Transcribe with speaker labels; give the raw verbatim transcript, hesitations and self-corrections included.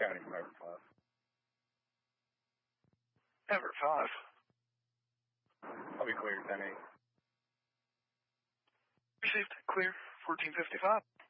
Speaker 1: County from Everett five.
Speaker 2: Everett five.
Speaker 1: I'll be clear, ten eight.
Speaker 2: Received. Clear. fourteen fifty-five.